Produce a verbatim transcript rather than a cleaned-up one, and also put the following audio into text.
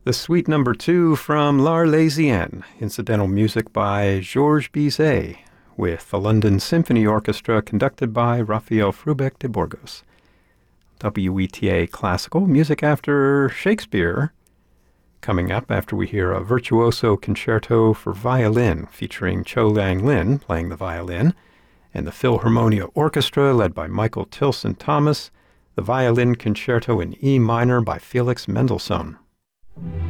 The Suite Number Two from L'Arlésienne, incidental music by Georges Bizet, with the London Symphony Orchestra conducted by Raphael Frubeck de Burgos. W E T A Classical, music after Shakespeare. Coming up after we hear a virtuoso concerto for violin featuring Cho Lang Lin playing the violin, and the Philharmonia Orchestra led by Michael Tilson Thomas, the violin concerto in E minor by Felix Mendelssohn.